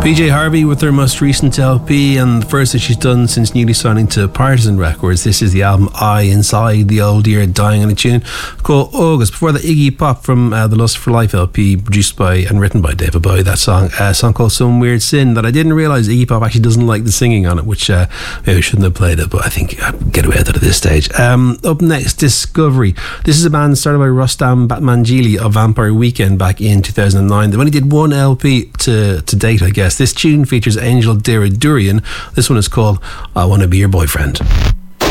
PJ Harvey with her most recent LP, and the first that she's done since newly signing to Partisan Records. This is the album I Inside the Old Year, dying on a tune called August. Before the Iggy Pop from the Lust for Life LP, produced by and written by David Bowie. That song, a song called Some Weird Sin, that I didn't realise Iggy Pop actually doesn't like the singing on it, which maybe I shouldn't have played it, but I think I'd get away with it at this stage. Up next, Discovery. This is a band started by Rustam Batmanjili of Vampire Weekend back in 2009. They've only did one LP to date, I guess. This tune features Angel Durian. This one is called I Want to Be Your Boyfriend.